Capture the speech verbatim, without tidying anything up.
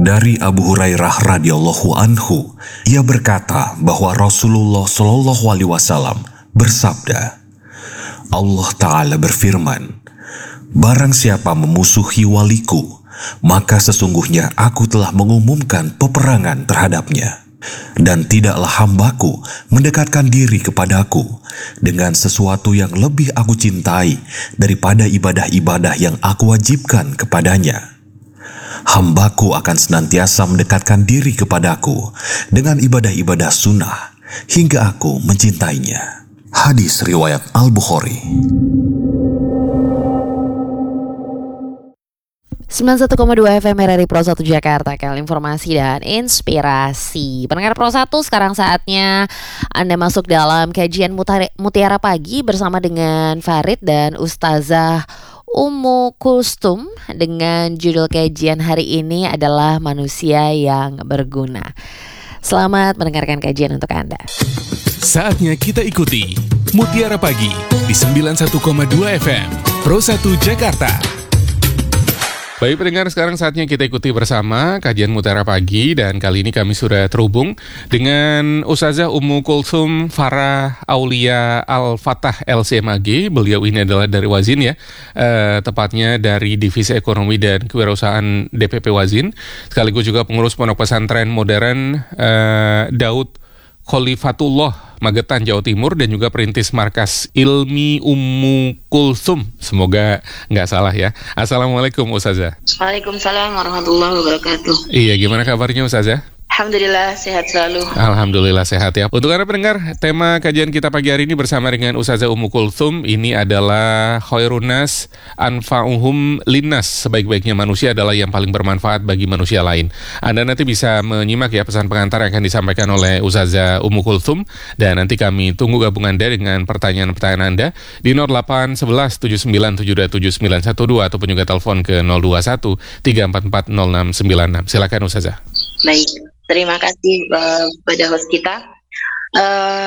Dari Abu Hurairah radhiyallahu anhu, ia berkata bahwa Rasulullah shallallahu alaihi wasallam bersabda, Allah Ta'ala berfirman, barang siapa memusuhi waliku, maka sesungguhnya aku telah mengumumkan peperangan terhadapnya. Dan tidaklah hambaku mendekatkan diri kepadaku dengan sesuatu yang lebih aku cintai daripada ibadah-ibadah yang aku wajibkan kepadanya. Hambaku akan senantiasa mendekatkan diri kepadaku dengan ibadah-ibadah sunnah hingga aku mencintainya. Hadis riwayat Al-Bukhari. sembilan puluh satu koma dua F M R R I Pro satu Jakarta, kanal informasi dan inspirasi. Pendengar Pro satu, sekarang saatnya Anda masuk dalam kajian Mutiara Pagi bersama dengan Farid dan Ustazah Ummu Kulsum dengan judul kajian hari ini adalah Manusia yang Berguna. Selamat mendengarkan kajian untuk Anda. Saatnya kita ikuti Mutiara Pagi di sembilan puluh satu koma dua F M Pro satu Jakarta. Baik pendengar, sekarang saatnya kita ikuti bersama kajian Mutiara Pagi, dan kali ini kami sudah terhubung dengan Ustazah Ummu Kulsum Farah Aulia Al-Fatah L C M A G. Beliau ini adalah dari Wazin ya, eh, tepatnya dari Divisi Ekonomi dan Kewirausahaan D P P Wazin, sekaligus juga pengurus Pondok Pesantren Modern eh, Daud Khalifatullah Magetan, Jawa Timur, dan juga perintis Markas Ilmi Ummu Kulsum. Semoga nggak salah ya. Assalamualaikum Ustazah. Waalaikumsalam warahmatullahi wabarakatuh. Iya, gimana kabarnya Ustazah? Alhamdulillah sehat selalu. Alhamdulillah sehat ya. Untuk Anda pendengar, tema kajian kita pagi hari ini bersama dengan Ustazah Ummu Kulsum ini adalah khairunas anfa'uhum linnas. Sebaik-baiknya manusia adalah yang paling bermanfaat bagi manusia lain. Anda nanti bisa menyimak ya pesan pengantar yang akan disampaikan oleh Ustazah Ummu Kulsum, dan nanti kami tunggu gabungan Anda dengan pertanyaan-pertanyaan Anda di nol delapan satu satu tujuh sembilan tujuh dua tujuh sembilan satu dua ataupun juga telepon ke nol dua satu tiga empat empat nol enam sembilan enam. Silakan Ustazah. Baik. Terima kasih uh, pada host kita. Uh,